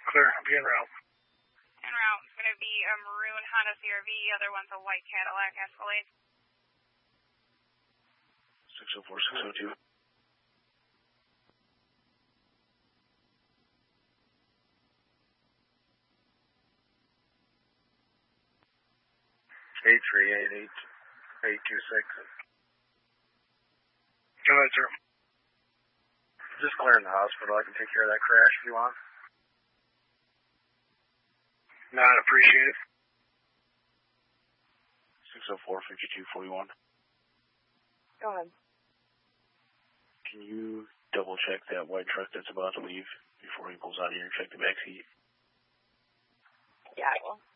Clear. I'll be en route. En route. It's going to be a maroon Honda CRV. Other one's a white Cadillac Escalade. 604, 602. Go ahead, sir. Just clearing the hospital. I can take care of that crash if you want. No, I'd appreciate it. 604, 5241. Go ahead. Can you double check that white truck that's about to leave before he pulls out of here and check the back seat? Yeah, I will.